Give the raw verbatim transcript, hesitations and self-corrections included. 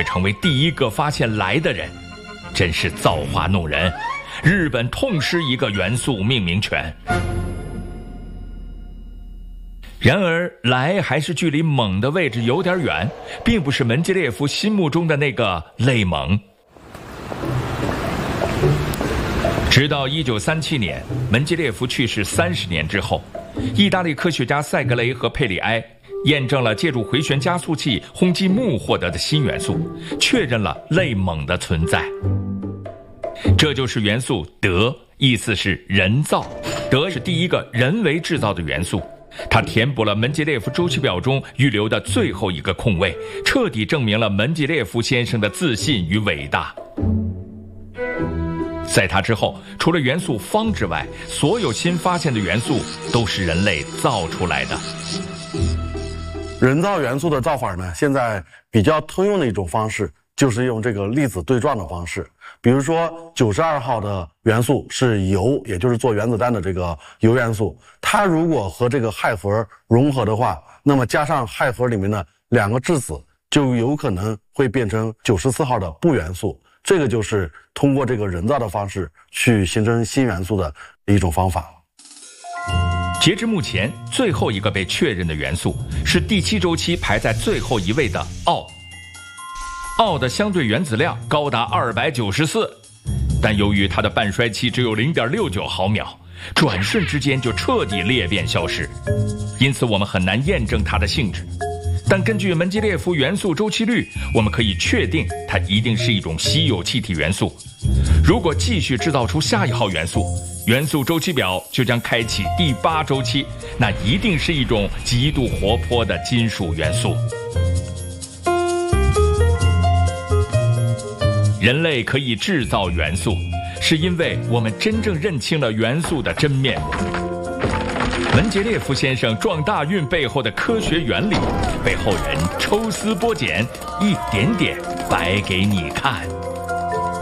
成为第一个发现氖的人，真是造化弄人。日本痛失一个元素命名权。然而氖还是距离锰的位置有点远，并不是门捷列夫心目中的那个类锰。直到一九三七年，门捷列夫去世三十年之后，意大利科学家塞格雷和佩里埃验证了借助回旋加速器轰击木获得的新元素，确认了类锰的存在。这就是元素德，意思是人造。德是第一个人为制造的元素，它填补了门捷列夫周期表中预留的最后一个空位，彻底证明了门捷列夫先生的自信与伟大。在他之后，除了元素方之外，所有新发现的元素都是人类造出来的。 人造元素的造法呢，现在比较通用的一种方式就是用这个粒子对撞的方式。比如说九十二号的元素是铀，也就是做原子弹的这个铀元素，它如果和这个氦核融合的话，那么加上氦核里面的两个质子，就有可能会变成九十四号的钚元素。这个就是通过这个人造的方式去形成新元素的一种方法。 截至目前，最后一个被确认的元素是第七周期排在最后一位的锚。锚的相对原子量高达二百九十四，但由于它的半衰期只有 零点六九毫秒，转瞬之间就彻底裂变消失，因此我们很难验证它的性质。但根据门捷列夫元素周期律，我们可以确定它一定是一种稀有气体元素。如果继续制造出下一号元素，元素周期表就将开启第八周期，那一定是一种极度活泼的金属元素。人类可以制造元素，是因为我们真正认清了元素的真面目。门捷列夫先生撞大运背后的科学原理，被后人抽丝剥茧，一点点摆给你看。